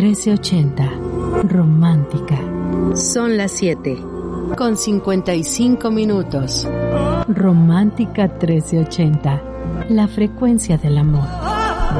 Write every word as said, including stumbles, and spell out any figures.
trece ochenta. Romántica. Son las siete. Con cincuenta y cinco minutos. Romántica trece ochenta. La frecuencia del amor.